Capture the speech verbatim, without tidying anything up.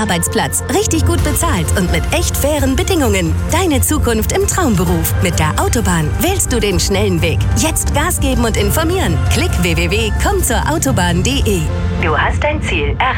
Arbeitsplatz, richtig gut bezahlt und mit echt fairen Bedingungen. Deine Zukunft im Traumberuf. Mit der Autobahn wählst du den schnellen Weg. Jetzt Gas geben und informieren. Klick w w w punkt komm zur autobahn punkt de. Du hast dein Ziel erreicht.